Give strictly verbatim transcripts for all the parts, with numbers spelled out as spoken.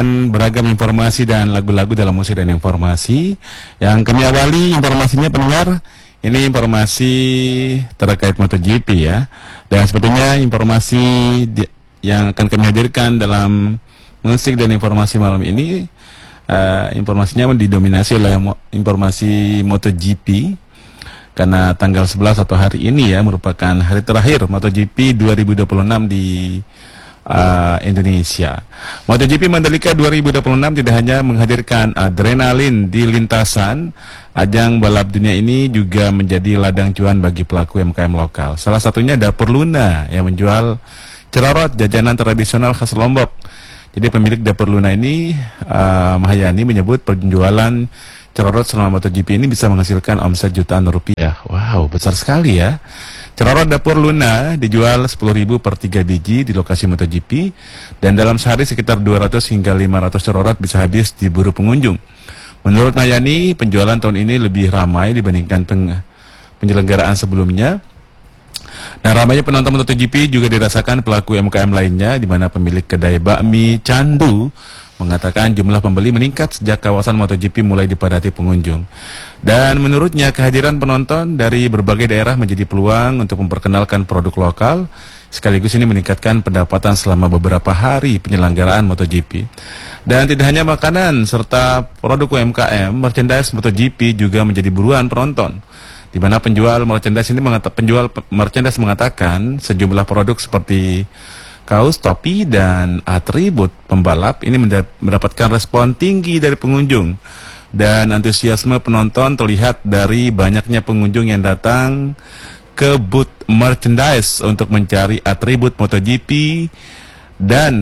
beragam informasi dan lagu-lagu dalam musik dan informasi. Yang kami awali informasinya pendengar, ini informasi terkait MotoGP ya. Dan sebetulnya informasi di, yang akan kami hadirkan dalam musik dan informasi malam ini, uh, informasinya didominasi oleh mo informasi MotoGP. Karena tanggal sebelas atau hari ini ya merupakan hari terakhir MotoGP dua ribu dua puluh enam di Uh, Indonesia. MotoGP Mandalika dua ribu dua puluh enam tidak hanya menghadirkan adrenalin di lintasan, ajang balap dunia ini juga menjadi ladang cuan bagi pelaku U M K M lokal. Salah satunya Dapur Luna yang menjual cerorot jajanan tradisional khas Lombok. Jadi pemilik Dapur Luna ini, uh, Mahayani, menyebut penjualan cerorot selama MotoGP ini bisa menghasilkan omset jutaan rupiah. Wow, besar sekali ya. Cerorot Dapur Luna dijual sepuluh ribu per tiga biji di lokasi MotoGP, dan dalam sehari sekitar dua ratus hingga lima ratus cerorot bisa habis diburu pengunjung. Menurut Nayani, penjualan tahun ini lebih ramai dibandingkan peng penyelenggaraan sebelumnya. Nah, ramainya penonton MotoGP juga dirasakan pelaku U M K M lainnya, di mana pemilik kedai bakmi Candu mengatakan jumlah pembeli meningkat sejak kawasan MotoGP mulai dipadati pengunjung. Dan menurutnya kehadiran penonton dari berbagai daerah menjadi peluang untuk memperkenalkan produk lokal, sekaligus ini meningkatkan pendapatan selama beberapa hari penyelenggaraan MotoGP. Dan tidak hanya makanan serta produk U M K M, merchandise MotoGP juga menjadi buruan penonton, di mana penjual merchandise ini mengata, penjual merchandise mengatakan sejumlah produk seperti kaos, topi, dan atribut pembalap ini mendapatkan respon tinggi dari pengunjung. Dan antusiasme penonton terlihat dari banyaknya pengunjung yang datang ke booth merchandise untuk mencari atribut MotoGP dan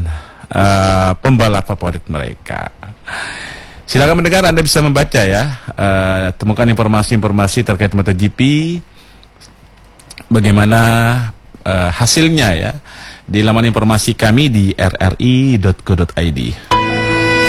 uh, pembalap favorit mereka. Silakan mendengar, Anda bisa membaca ya, uh, temukan informasi-informasi terkait MotoGP, bagaimana uh, hasilnya ya, di laman informasi kami di r r i dot co dot i d.